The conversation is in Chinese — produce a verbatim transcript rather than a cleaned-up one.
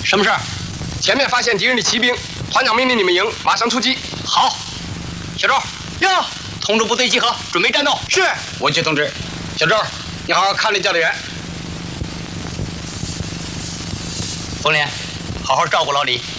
什么事儿？ 前面发现敌人的骑兵，团长命令你们营马上出击。 好，小周， 呀， 通知部队集合，准备战斗。 是。 我去通知。小周，你好好看着教导员。 冯连，好好照顾老李。